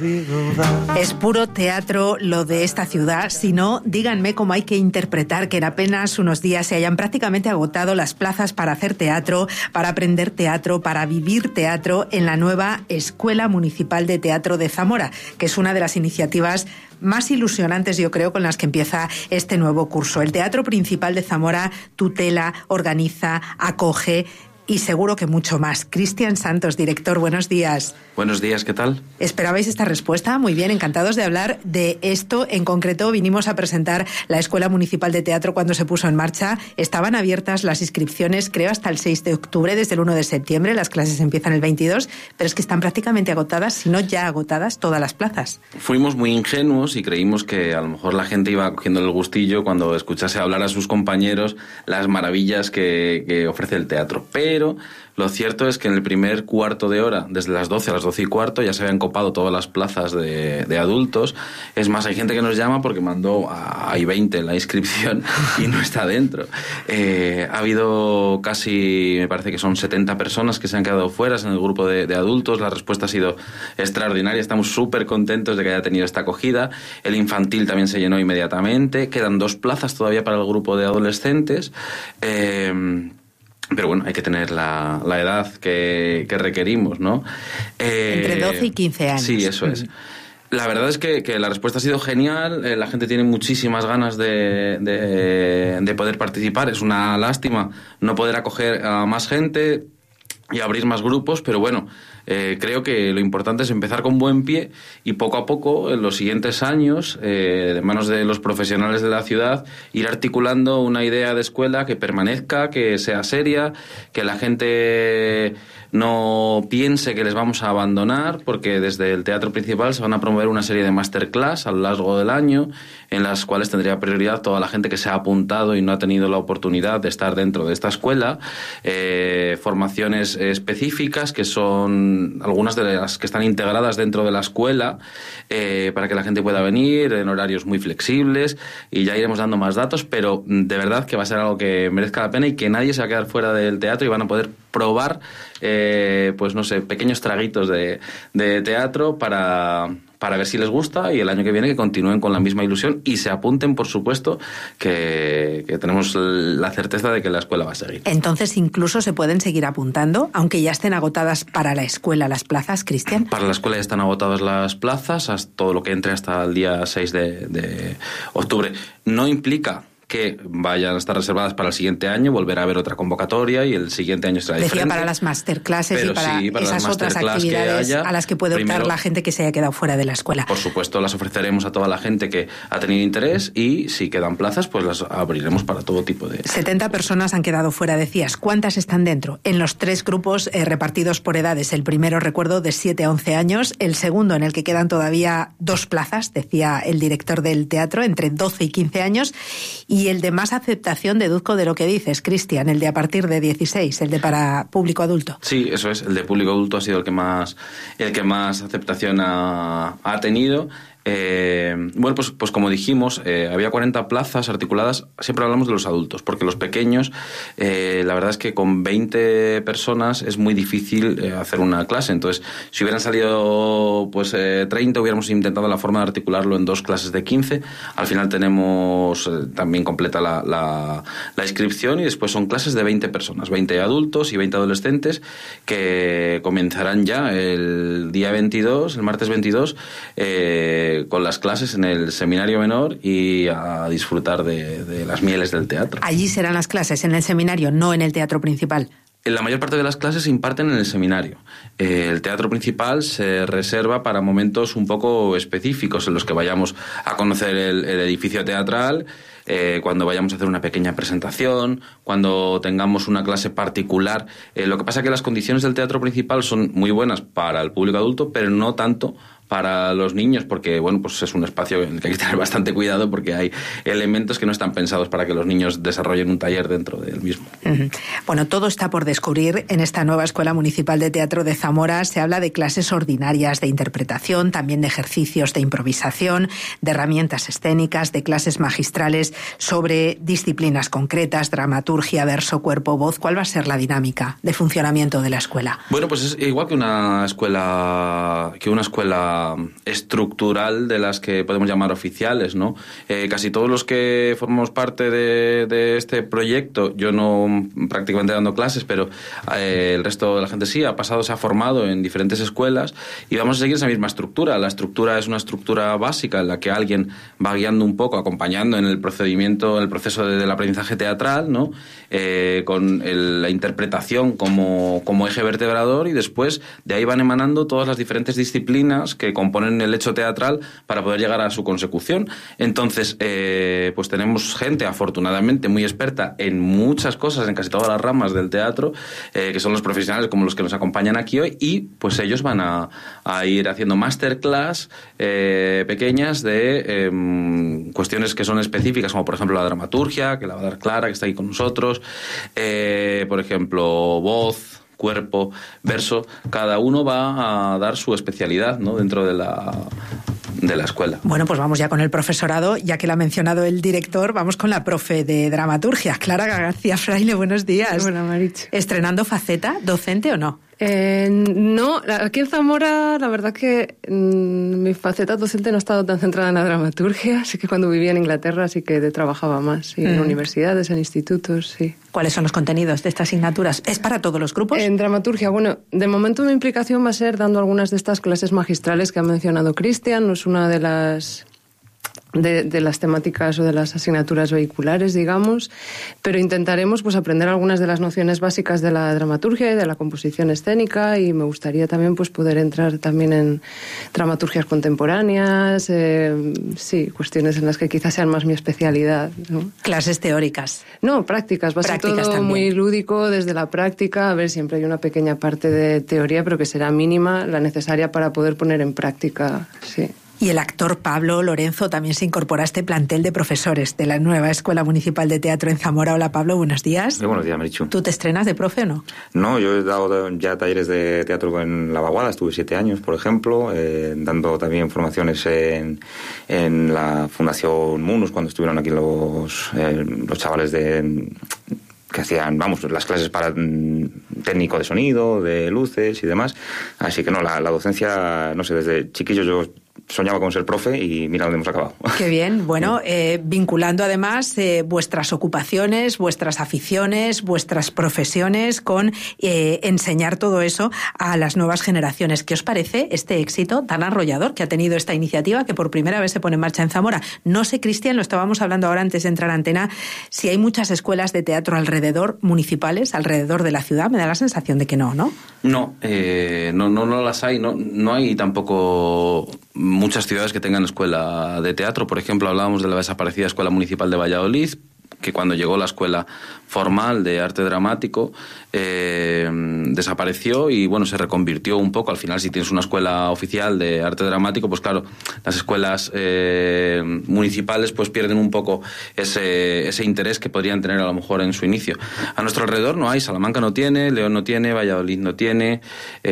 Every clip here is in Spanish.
Es puro teatro lo de esta ciudad. Si no, díganme cómo hay que interpretar que en apenas unos días se hayan prácticamente agotado las plazas para hacer teatro, para aprender teatro, para vivir teatro en la nueva Escuela Municipal de Teatro de Zamora, que es una de las iniciativas más ilusionantes, yo creo, con las que empieza este nuevo curso. El Teatro Principal de Zamora tutela, organiza, acoge y seguro que mucho más. Cristian Santos, director, buenos días. Buenos días, ¿qué tal? ¿Esperabais esta respuesta? Muy bien, encantados de hablar de esto. En concreto, vinimos a presentar la Escuela Municipal de Teatro cuando se puso en marcha. Estaban abiertas las inscripciones, creo, hasta el 6 de octubre, desde el 1 de septiembre. Las clases empiezan el 22, pero es que están prácticamente agotadas, si no ya agotadas, todas las plazas. Fuimos muy ingenuos y creímos que a lo mejor la gente iba cogiendo el gustillo cuando escuchase hablar a sus compañeros las maravillas que ofrece el teatro. Pero lo cierto es que en el primer cuarto de hora, desde las 12 a las 12 y cuarto, ya se habían copado todas las plazas de adultos. Es más, hay gente que nos llama porque mandó a I-20 la inscripción y no está dentro. Ha habido casi, me parece que son 70 personas que se han quedado fuera en el grupo de adultos. La respuesta ha sido extraordinaria. Estamos súper contentos de que haya tenido esta acogida. El infantil también se llenó inmediatamente. Quedan 2 plazas todavía para el grupo de adolescentes. Pero bueno, hay que tener la edad que requerimos, ¿no? Entre 12 y 15 años. Sí, eso es. La verdad es que la respuesta ha sido genial. La gente tiene muchísimas ganas de poder participar. Es una lástima no poder acoger a más gente y abrir más grupos, pero bueno, creo que lo importante es empezar con buen pie y poco a poco, en los siguientes años, de manos de los profesionales de la ciudad, ir articulando una idea de escuela que permanezca, que sea seria, que la gente no piense que les vamos a abandonar, porque desde el Teatro Principal se van a promover una serie de masterclass a lo largo del año, en las cuales tendría prioridad toda la gente que se ha apuntado y no ha tenido la oportunidad de estar dentro de esta escuela, formaciones específicas que son algunas de las que están integradas dentro de la escuela, para que la gente pueda venir en horarios muy flexibles, y ya iremos dando más datos, pero de verdad que va a ser algo que merezca la pena y que nadie se va a quedar fuera del teatro y van a poder probar pues no sé, pequeños traguitos de teatro para ver si les gusta, y el año que viene que continúen con la misma ilusión y se apunten, por supuesto, que tenemos la certeza de que la escuela va a seguir. Entonces incluso se pueden seguir apuntando, aunque ya estén agotadas para la escuela las plazas, Cristian. Para la escuela ya están agotadas las plazas, hasta todo lo que entre hasta el día 6 de octubre. No implica que vayan a estar reservadas para el siguiente año, volverá a haber otra convocatoria y el siguiente año será diferente. Decía para las masterclasses, pero y para esas otras actividades haya, a las que puede optar la gente que se haya quedado fuera de la escuela. Por supuesto, las ofreceremos a toda la gente que ha tenido interés, y si quedan plazas, pues las abriremos para todo tipo de... 70 personas han quedado fuera, decías. ¿Cuántas están dentro? En los 3 grupos repartidos por edades. El primero, recuerdo, de 7 a 11 años. El segundo, en el que quedan todavía 2 plazas, decía el director del teatro, entre 12 y 15 años. Y el de más aceptación, deduzco de lo que dices, Cristian, el de a partir de 16, el de para público adulto. Sí, eso es, el de público adulto ha sido el que más aceptación ha tenido. Bueno, pues como dijimos, había 40 plazas articuladas. Siempre hablamos de los adultos, porque los pequeños, la verdad es que con 20 personas es muy difícil hacer una clase. Entonces, si hubieran salido pues 30, hubiéramos intentado la forma de articularlo en 2 clases de 15. Al final tenemos también completa la inscripción, y después son clases de 20 personas, 20 adultos y 20 adolescentes, que comenzarán ya el día 22, el martes 22, con las clases en el seminario menor, y a disfrutar de las mieles del teatro. Allí serán las clases, en el seminario, no en el Teatro Principal. La mayor parte de las clases se imparten en el seminario. El teatro principal se reserva para momentos un poco específicos en los que vayamos a conocer el edificio teatral, cuando vayamos a hacer una pequeña presentación, cuando tengamos una clase particular. Lo que pasa es que las condiciones del teatro principal son muy buenas para el público adulto, pero no tanto para los niños, porque bueno, pues es un espacio en el que hay que tener bastante cuidado, porque hay elementos que no están pensados para que los niños desarrollen un taller dentro del mismo. Bueno, todo está por descubrir en esta nueva Escuela Municipal de Teatro de Zamora. Se habla de clases ordinarias de interpretación, también de ejercicios de improvisación, de herramientas escénicas, de clases magistrales sobre disciplinas concretas, dramaturgia, verso, cuerpo, voz. ¿Cuál va a ser la dinámica de funcionamiento de la escuela? Bueno, pues es igual que una escuela manera estructural de las que podemos llamar oficiales, ¿no? Casi todos los que formamos parte de este proyecto, yo no prácticamente dando clases, pero el resto de la gente sí, se ha formado en diferentes escuelas y vamos a seguir esa misma estructura. La estructura es una estructura básica en la que alguien va guiando un poco, acompañando en el procedimiento, en el proceso del aprendizaje teatral, ¿no? Con la interpretación como eje vertebrador, y después de ahí van emanando todas las diferentes disciplinas que componen el hecho teatral para poder llegar a su consecución. Entonces, pues tenemos gente, afortunadamente, muy experta en muchas cosas, en casi todas las ramas del teatro, que son los profesionales como los que nos acompañan aquí hoy, y pues ellos van a ir haciendo masterclass pequeñas de cuestiones que son específicas, como por ejemplo la dramaturgia, que la va a dar Clara, que está aquí con nosotros, por ejemplo, voz, cuerpo, verso. Cada uno va a dar su especialidad, ¿no?, dentro de la escuela. Bueno, pues vamos ya con el profesorado, ya que lo ha mencionado el director, vamos con la profe de dramaturgia, Clara García Fraile. Buenos días. Hola, Marichu. ¿Estrenando faceta docente o no? No, aquí en Zamora la verdad que mi faceta docente no ha estado tan centrada en la dramaturgia, así que cuando vivía en Inglaterra sí que trabajaba más, sí, en universidades, en institutos, sí. ¿Cuáles son los contenidos de estas asignaturas? ¿Es para todos los grupos? En dramaturgia, bueno, de momento mi implicación va a ser dando algunas de estas clases magistrales que ha mencionado Cristian. No es una de las temáticas o de las asignaturas vehiculares, digamos, pero intentaremos pues aprender algunas de las nociones básicas de la dramaturgia y de la composición escénica, y me gustaría también pues poder entrar también en dramaturgias contemporáneas, sí, cuestiones en las que quizás sean más mi especialidad, ¿no? ¿Clases teóricas? No, prácticas. Va a ser todo también muy lúdico desde la práctica. A ver, siempre hay una pequeña parte de teoría, pero que será mínima, la necesaria para poder poner en práctica, sí. Y el actor Pablo Lorenzo también se incorpora a este plantel de profesores de la nueva Escuela Municipal de Teatro en Zamora. Hola, Pablo, buenos días. Muy buenos días, Marichu. ¿Tú te estrenas de profe o no? No, yo he dado ya talleres de teatro en La Vaguada, estuve 7 años, por ejemplo, dando también formaciones en la Fundación Munus, cuando estuvieron aquí los chavales que hacían, las clases para técnico de sonido, de luces y demás. Así que no, la docencia, no sé, desde chiquillo yo soñaba con ser profe y mira dónde hemos acabado. Qué bien. Bueno, vinculando además vuestras ocupaciones, vuestras aficiones, vuestras profesiones con enseñar todo eso a las nuevas generaciones. ¿Qué os parece este éxito tan arrollador que ha tenido esta iniciativa, que por primera vez se pone en marcha en Zamora? No sé, Cristian, lo estábamos hablando ahora antes de entrar a antena, si hay muchas escuelas de teatro alrededor, municipales, alrededor de la ciudad. Me da la sensación de que no, ¿no? No, no las hay. No hay tampoco muchas ciudades que tengan escuela de teatro. Por ejemplo, hablábamos de la desaparecida Escuela Municipal de Valladolid, que cuando llegó la escuela formal de arte dramático desapareció y bueno, se reconvirtió un poco. Al final, si tienes una escuela oficial de arte dramático, pues claro, las escuelas municipales pues pierden un poco ese interés que podrían tener a lo mejor en su inicio. A nuestro alrededor no hay. Salamanca no tiene, León no tiene, Valladolid no tiene,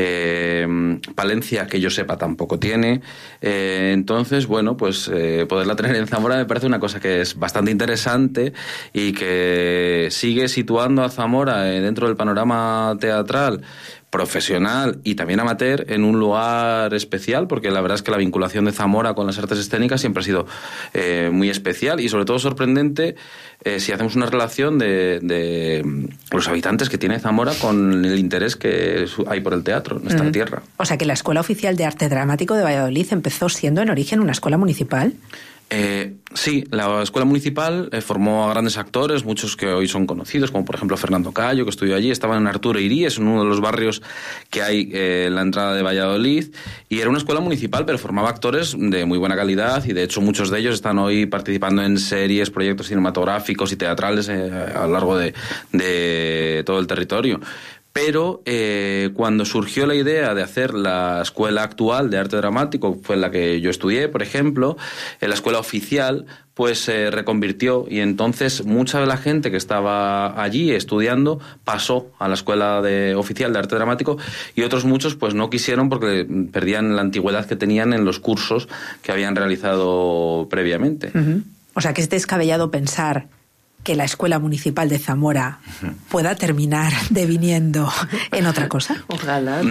Palencia, que yo sepa, tampoco tiene. Entonces, bueno, pues poderla tener en Zamora me parece una cosa que es bastante interesante y que sigue situando a Zamora dentro del panorama teatral profesional y también amateur en un lugar especial, porque la verdad es que la vinculación de Zamora con las artes escénicas siempre ha sido muy especial y sobre todo sorprendente si hacemos una relación de los habitantes que tiene Zamora con el interés que hay por el teatro en esta tierra. O sea que la Escuela Oficial de Arte Dramático de Valladolid empezó siendo en origen una escuela municipal. Sí, la escuela municipal formó a grandes actores, muchos que hoy son conocidos, como por ejemplo Fernando Cayo, que estudió allí, estaba en Arturo Iríes, en uno de los barrios que hay en la entrada de Valladolid, y era una escuela municipal, pero formaba actores de muy buena calidad, y de hecho muchos de ellos están hoy participando en series, proyectos cinematográficos y teatrales a lo largo de todo el territorio. Pero cuando surgió la idea de hacer la escuela actual de arte dramático, fue en la que yo estudié, por ejemplo, en la escuela oficial, pues se reconvirtió y entonces mucha de la gente que estaba allí estudiando pasó a la escuela oficial de arte dramático y otros muchos pues no quisieron porque perdían la antigüedad que tenían en los cursos que habían realizado previamente. Uh-huh. O sea que es descabellado pensar que la Escuela Municipal de Zamora pueda terminar deviniendo en otra cosa? Ojalá.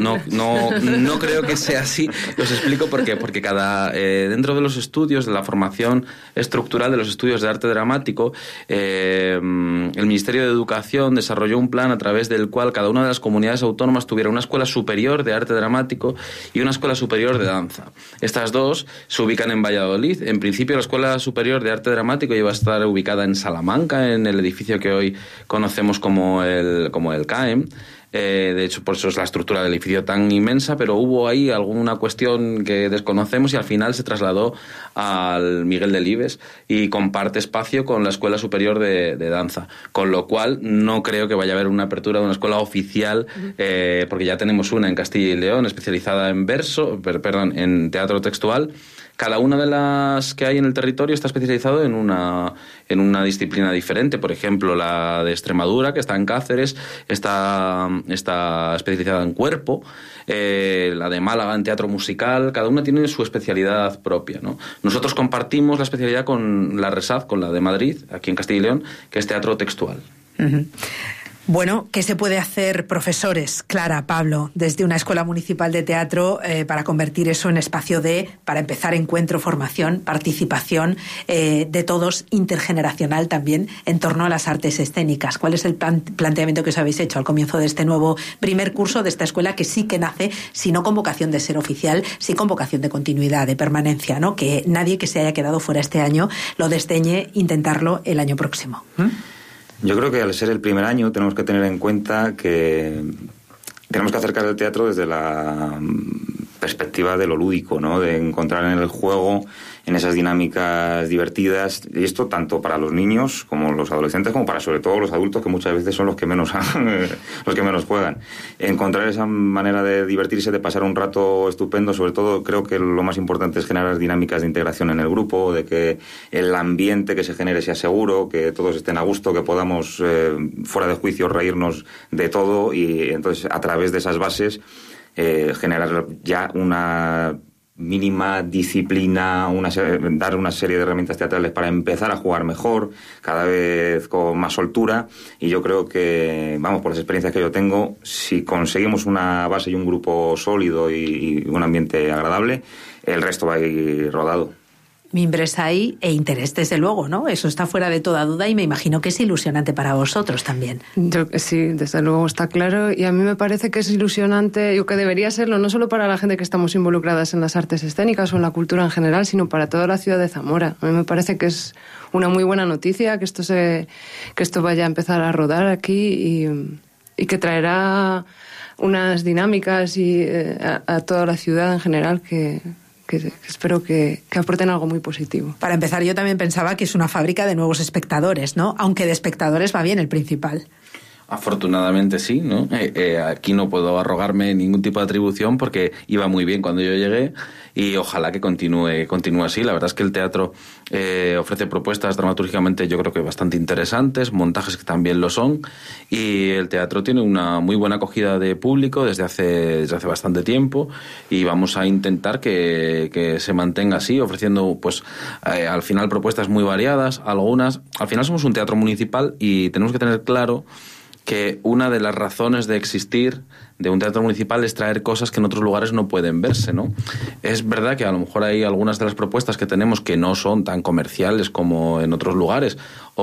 No creo que sea así. Os explico por qué. Porque dentro de los estudios, de la formación estructural de los estudios de arte dramático, el Ministerio de Educación desarrolló un plan a través del cual cada una de las comunidades autónomas tuviera una escuela superior de arte dramático y una escuela superior de danza. Estas dos se ubican en Valladolid. En principio, la Escuela Superior de Arte Dramático iba a estar ubicada en Salamanca, en el edificio que hoy conocemos como el CAEM. De hecho, por eso es la estructura del edificio tan inmensa, pero hubo ahí alguna cuestión que desconocemos y al final se trasladó al Miguel Delibes y comparte espacio con la Escuela Superior de Danza, con lo cual no creo que vaya a haber una apertura de una escuela oficial, porque ya tenemos una en Castilla y León especializada en en teatro textual. Cada una de las que hay en el territorio está especializado en una disciplina diferente. Por ejemplo, la de Extremadura, que está en Cáceres, está especializada en cuerpo. La de Málaga en teatro musical. Cada una tiene su especialidad propia, ¿no? Nosotros compartimos la especialidad con la RESAD, con la de Madrid, aquí en Castilla y León, que es teatro textual. Uh-huh. Bueno, ¿qué se puede hacer, profesores, Clara, Pablo, desde una escuela municipal de teatro para convertir eso en espacio para empezar, encuentro, formación, participación de todos, intergeneracional también, en torno a las artes escénicas? ¿Cuál es el planteamiento que os habéis hecho al comienzo de este nuevo primer curso de esta escuela, que sí que nace, si no con vocación de ser oficial, sí con vocación de continuidad, de permanencia, ¿no? Que nadie que se haya quedado fuera este año lo desdeñe intentarlo el año próximo. Yo creo que al ser el primer año tenemos que tener en cuenta que tenemos que acercar el teatro desde la perspectiva de lo lúdico, ¿no? De encontrar en el juego, en esas dinámicas divertidas, y esto tanto para los niños como los adolescentes, como para sobre todo los adultos, que muchas veces son los que menos juegan. Encontrar esa manera de divertirse, de pasar un rato estupendo. Sobre todo creo que lo más importante es generar dinámicas de integración en el grupo, de que el ambiente que se genere sea seguro, que todos estén a gusto, que podamos fuera de juicio reírnos de todo, y entonces a través de esas bases generar ya una mínima disciplina, dar una serie de herramientas teatrales para empezar a jugar mejor, cada vez con más soltura. Y yo creo que, por las experiencias que yo tengo, si conseguimos una base y un grupo sólido y un ambiente agradable, el resto va a ir rodado. Mimbres hay e interés, desde luego, ¿no? Eso está fuera de toda duda y me imagino que es ilusionante para vosotros también. Sí, desde luego está claro, y a mí me parece que es ilusionante, y que debería serlo, no solo para la gente que estamos involucradas en las artes escénicas o en la cultura en general, sino para toda la ciudad de Zamora. A mí me parece que es una muy buena noticia que esto vaya a empezar a rodar aquí y que traerá unas dinámicas a toda la ciudad en general que espero que aporten algo muy positivo. Para empezar, yo también pensaba que es una fábrica de nuevos espectadores, ¿no? Aunque de espectadores va bien el principal. Afortunadamente sí, ¿no? Aquí no puedo arrogarme ningún tipo de atribución porque iba muy bien cuando yo llegué y ojalá que continúe así. La verdad es que el teatro ofrece propuestas dramatúrgicamente, yo creo que bastante interesantes, montajes que también lo son, y el teatro tiene una muy buena acogida de público desde hace bastante tiempo, y vamos a intentar que se mantenga así, ofreciendo pues al final propuestas muy variadas. Algunas, al final somos un teatro municipal y tenemos que tener claro que una de las razones de existir de un teatro municipal es traer cosas que en otros lugares no pueden verse, ¿no? Es verdad que a lo mejor hay algunas de las propuestas que tenemos que no son tan comerciales como en otros lugares,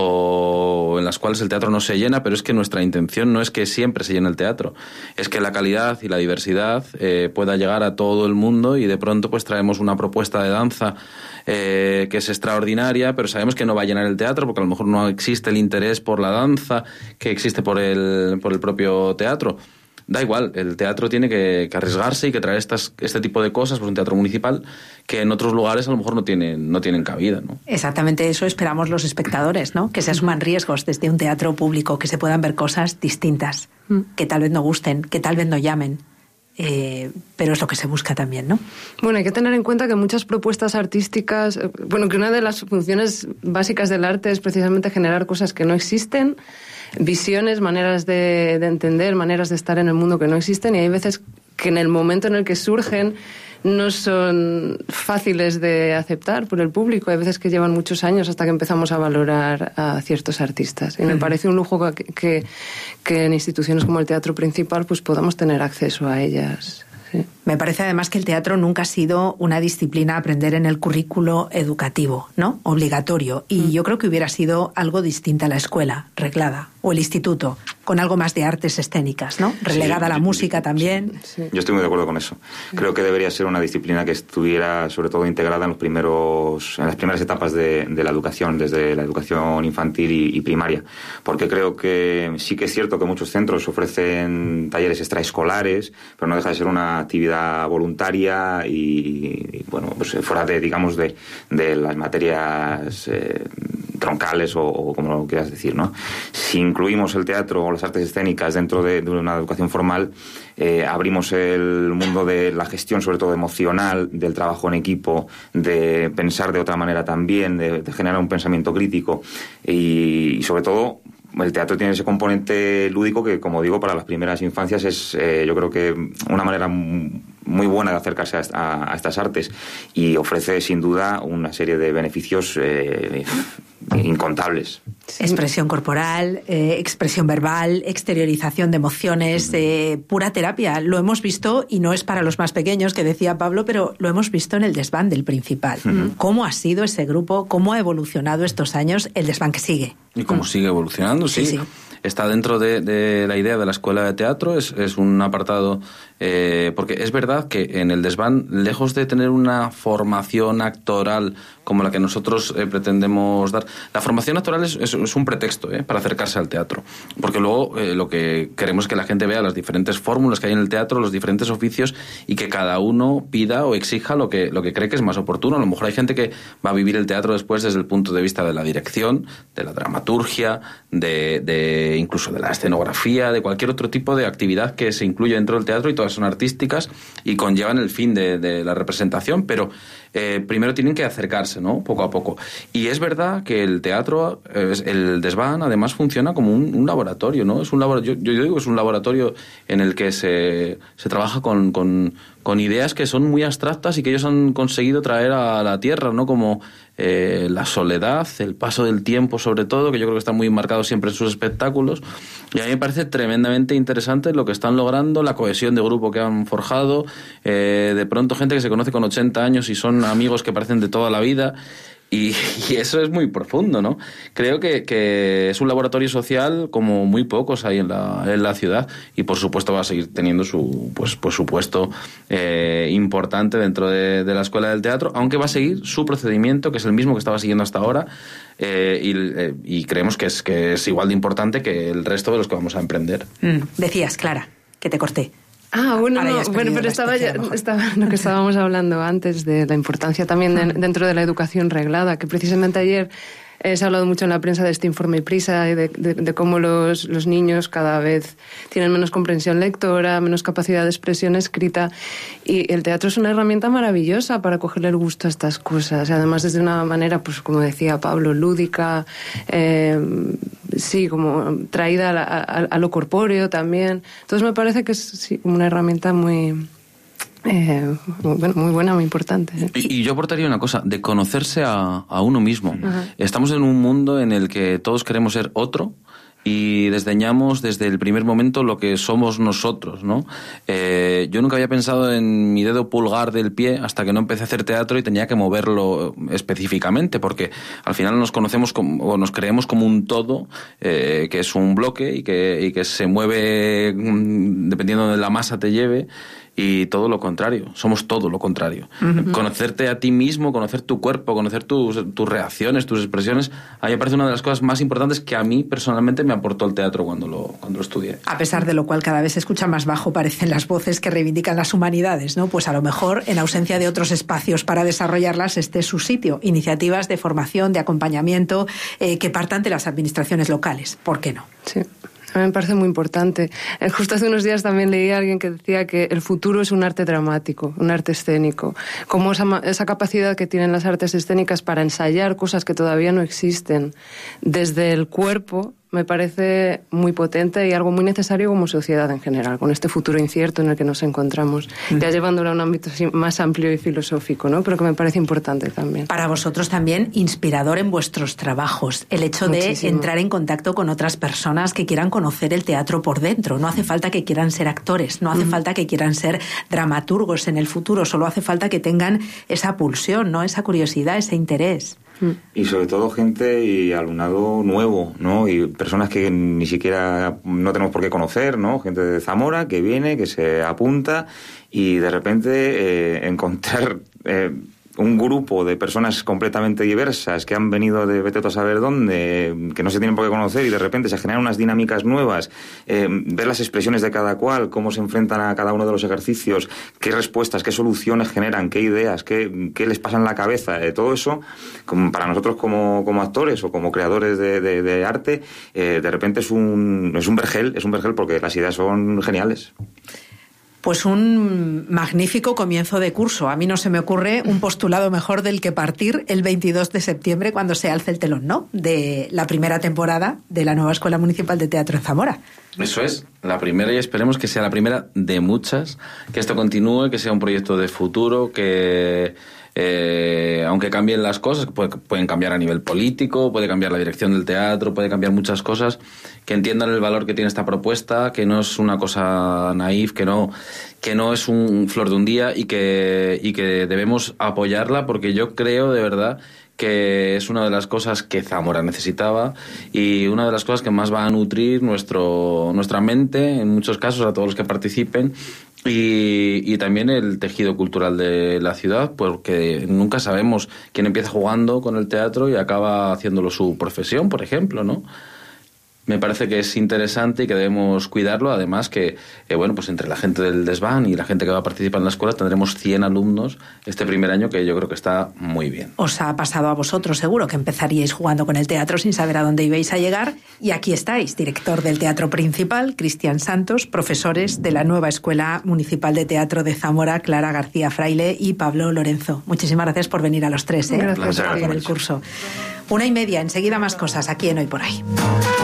o en las cuales el teatro no se llena, pero es que nuestra intención no es que siempre se llene el teatro, es que la calidad y la diversidad pueda llegar a todo el mundo, y de pronto pues traemos una propuesta de danza que es extraordinaria, pero sabemos que no va a llenar el teatro porque a lo mejor no existe el interés por la danza que existe por el propio teatro. Da igual, el teatro tiene que arriesgarse y que traer este tipo de cosas, pues un teatro municipal que en otros lugares a lo mejor no tienen cabida, ¿no? Exactamente eso esperamos los espectadores, ¿no? Que se asuman riesgos desde un teatro público, que se puedan ver cosas distintas, que tal vez no gusten, que tal vez no llamen. Pero es lo que se busca también, ¿no? Bueno, hay que tener en cuenta que muchas propuestas artísticas, que una de las funciones básicas del arte es precisamente generar cosas que no existen, visiones, maneras de entender, maneras de estar en el mundo que no existen, y hay veces en el momento en el que surgen no son fáciles de aceptar por el público. Hay veces que llevan muchos años hasta que empezamos a valorar a ciertos artistas. Y me parece un lujo que en instituciones como el Teatro Principal pues podamos tener acceso a ellas. Sí. Me parece además que el teatro nunca ha sido una disciplina a aprender en el currículo educativo, ¿no? Obligatorio. Y yo creo que hubiera sido algo distinta a la escuela, reglada, o el instituto, con algo más de artes escénicas, ¿no? Relegada a la música también. Sí. Yo estoy muy de acuerdo con eso. Creo que debería ser una disciplina que estuviera sobre todo integrada en las primeras etapas de la educación, desde la educación infantil y primaria. Porque creo que sí que es cierto que muchos centros ofrecen talleres extraescolares, pero no deja de ser una actividad voluntaria y bueno, pues fuera de, digamos, de las materias troncales o como lo quieras decir, ¿no? Si incluimos el teatro o las artes escénicas dentro de una educación formal, abrimos el mundo de la gestión, sobre todo emocional, del trabajo en equipo, de pensar de otra manera también, de generar un pensamiento crítico y sobre todo el teatro tiene ese componente lúdico que, como digo, para las primeras infancias es, yo creo que una manera muy buena de acercarse a estas artes y ofrece sin duda una serie de beneficios incontables. Sí. Expresión corporal, expresión verbal, exteriorización de emociones, pura terapia. Lo hemos visto, y no es para los más pequeños, que decía Pablo, pero lo hemos visto en el desván del Principal. ¿Cómo ha sido ese grupo? ¿Cómo ha evolucionado estos años el desván que sigue? Y cómo sigue evolucionando, sí. Está dentro de la idea de la escuela de teatro, es un apartado, porque es verdad que en el desván, lejos de tener una formación actoral como la que nosotros pretendemos dar, la formación actoral es un pretexto para acercarse al teatro, porque luego lo que queremos es que la gente vea las diferentes fórmulas que hay en el teatro, los diferentes oficios, y que cada uno pida o exija lo que cree que es más oportuno. A lo mejor hay gente que va a vivir el teatro después desde el punto de vista de la dirección, de la dramaturgia, de incluso de la escenografía, de cualquier otro tipo de actividad que se incluye dentro del teatro, y todas son artísticas y conllevan el fin de la representación, pero primero tienen que acercarse, ¿no? Poco a poco. Y es verdad que el teatro, el desván, además funciona como un laboratorio, ¿no? Es un yo digo que es un laboratorio en el que se trabaja con ideas que son muy abstractas y que ellos han conseguido traer a la tierra, ¿no? Como la soledad, el paso del tiempo, sobre todo, que yo creo que está muy marcado siempre en sus espectáculos. Y a mí me parece tremendamente interesante lo que están logrando, la cohesión de grupo que han forjado, de pronto gente que se conoce con 80 años y son amigos que parecen de toda la vida. Y eso es muy profundo, ¿no? Creo que es un laboratorio social como muy pocos hay en la ciudad, y por supuesto va a seguir teniendo su puesto importante dentro de la Escuela del Teatro, aunque va a seguir su procedimiento, que es el mismo que estaba siguiendo hasta ahora, y creemos que es igual de importante que el resto de los que vamos a emprender. Decías, Clara, que te corté. Bueno, pero estaba lo que estábamos hablando antes de la importancia también dentro de la educación reglada, que precisamente ayer se ha hablado mucho en la prensa de este informe PRISA y de cómo los niños cada vez tienen menos comprensión lectora, menos capacidad de expresión escrita, y el teatro es una herramienta maravillosa para cogerle el gusto a estas cosas, y además desde una manera, pues como decía Pablo, lúdica, sí, como traída a lo corpóreo también. Entonces me parece que es una herramienta muy buena, muy importante. Y yo aportaría una cosa, de conocerse a uno mismo. Estamos en un mundo en el que todos queremos ser otro y desdeñamos desde el primer momento lo que somos nosotros, ¿no? Yo nunca había pensado en mi dedo pulgar del pie hasta que no empecé a hacer teatro y tenía que moverlo específicamente, porque al final nos conocemos o nos creemos como un todo, que es un bloque y que se mueve dependiendo de la masa te lleve. Y todo lo contrario, somos todo lo contrario. Conocerte a ti mismo, conocer tu cuerpo, conocer tus reacciones, tus expresiones, a mí me parece una de las cosas más importantes que a mí personalmente me aportó el teatro cuando lo estudié. A pesar de lo cual cada vez se escucha más bajo, parecen las voces que reivindican las humanidades, ¿no? Pues a lo mejor, en ausencia de otros espacios para desarrollarlas, este es su sitio. Iniciativas de formación, de acompañamiento, que partan de las administraciones locales. ¿Por qué no? Sí. A mí me parece muy importante. Justo hace unos días también leí a alguien que decía que el futuro es un arte dramático, un arte escénico. Como esa capacidad que tienen las artes escénicas para ensayar cosas que todavía no existen desde el cuerpo, me parece muy potente y algo muy necesario como sociedad en general, con este futuro incierto en el que nos encontramos, ya llevándolo a un ámbito más amplio y filosófico, ¿no? Pero que me parece importante también. Para vosotros también inspirador en vuestros trabajos, el hecho de entrar en contacto con otras personas que quieran conocer el teatro por dentro. No hace falta que quieran ser actores, no hace falta que quieran ser dramaturgos en el futuro, solo hace falta que tengan esa pulsión, ¿no? Esa curiosidad, ese interés. Y sobre todo gente y alumnado nuevo, ¿no? Y personas que ni siquiera no tenemos por qué conocer, ¿no? Gente de Zamora que viene, que se apunta y de repente encontrar un grupo de personas completamente diversas que han venido de vete a saber dónde, que no se tienen por qué conocer y de repente se generan unas dinámicas nuevas, ver las expresiones de cada cual, cómo se enfrentan a cada uno de los ejercicios, qué respuestas, qué soluciones generan, qué ideas, qué les pasa en la cabeza, todo eso, como para nosotros como actores o como creadores de arte, de repente es un vergel porque las ideas son geniales. Pues un magnífico comienzo de curso. A mí no se me ocurre un postulado mejor del que partir el 22 de septiembre cuando se alce el telón, ¿no? De la primera temporada de la nueva Escuela Municipal de Teatro en Zamora. Eso es, la primera, y esperemos que sea la primera de muchas, que esto continúe, que sea un proyecto de futuro, que aunque cambien las cosas, pueden cambiar a nivel político, puede cambiar la dirección del teatro, puede cambiar muchas cosas, que entiendan el valor que tiene esta propuesta, que no es una cosa naif, que no es un flor de un día y que debemos apoyarla, porque yo creo de verdad que es una de las cosas que Zamora necesitaba y una de las cosas que más va a nutrir nuestra mente, en muchos casos, a todos los que participen, y también el tejido cultural de la ciudad, porque nunca sabemos quién empieza jugando con el teatro y acaba haciéndolo su profesión, por ejemplo, ¿no? Me parece que es interesante y que debemos cuidarlo. Además que, pues entre la gente del desván y la gente que va a participar en la escuela tendremos 100 alumnos este primer año, que yo creo que está muy bien. Os ha pasado a vosotros seguro que empezaríais jugando con el teatro sin saber a dónde ibais a llegar, y aquí estáis, director del Teatro Principal, Cristian Santos, profesores de la nueva Escuela Municipal de Teatro de Zamora, Clara García Fraile y Pablo Lorenzo. Muchísimas gracias por venir a los tres, Gracias por el curso. 1:30, enseguida más cosas aquí en Hoy por Ahí.